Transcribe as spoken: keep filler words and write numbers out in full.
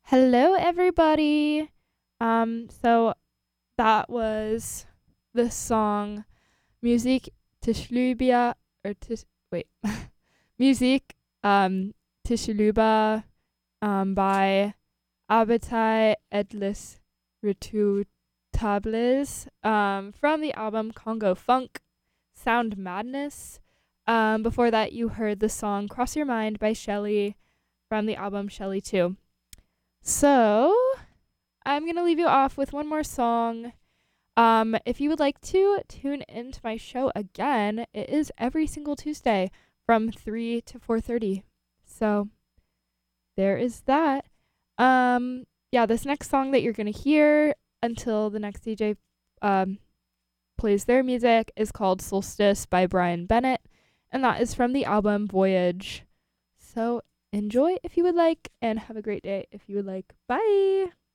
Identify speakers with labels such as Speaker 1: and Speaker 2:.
Speaker 1: Hello, everybody. Um, so that was the song "Musik Tischlübia" or Tisch, wait, "Musik um Tischlüba" um by Abatai Edlis Retutables um from the album Congo Funk Sound Madness. Um, before that, you heard the song "Cross Your Mind" by Shelly from the album Shelly Two. So I'm going to leave you off with one more song. Um, if you would like to tune into my show again, it is every single Tuesday from three to four thirty. So there is that. Um, yeah, this next song that you're going to hear until the next D J um, plays their music is called Solstice by Brian Bennett, and that is from the album Voyage. So enjoy if you would like, and have a great day if you would like. Bye!